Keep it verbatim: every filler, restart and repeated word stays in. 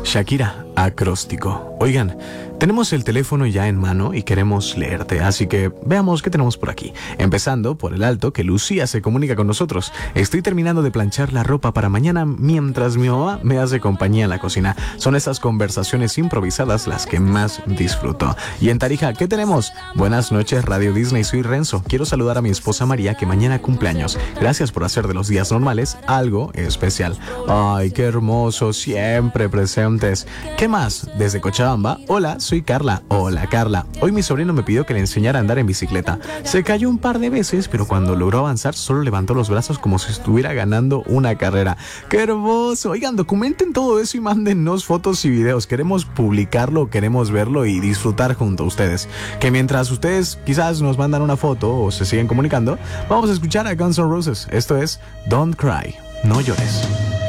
Shakira, acróstico. Oigan, tenemos el teléfono ya en mano y queremos leerte, así que veamos qué tenemos por aquí. Empezando por el alto, que Lucía se comunica con nosotros. Estoy terminando de planchar la ropa para mañana mientras mi mamá me hace compañía en la cocina. Son esas conversaciones improvisadas las que más disfruto. Y en Tarija, ¿qué tenemos? Buenas noches, Radio Disney, soy Renzo. Quiero saludar a mi esposa María, que mañana cumpleaños. Gracias por hacer de los días normales algo especial. Ay, qué hermoso, siempre presentes. ¿Qué más? Desde Cochabamba, hola, soy Carla. Hola, Carla. Hoy mi sobrino me pidió que le enseñara a andar en bicicleta. Se cayó un par de veces, pero cuando logró avanzar, solo levantó los brazos como si estuviera ganando una carrera. ¡Qué hermoso! Oigan, documenten todo eso y mándennos fotos y videos. Queremos publicarlo, queremos verlo y disfrutar junto a ustedes. Que mientras ustedes quizás nos mandan una foto o se siguen comunicando, vamos a escuchar a Guns N' Roses. Esto es Don't Cry, no llores.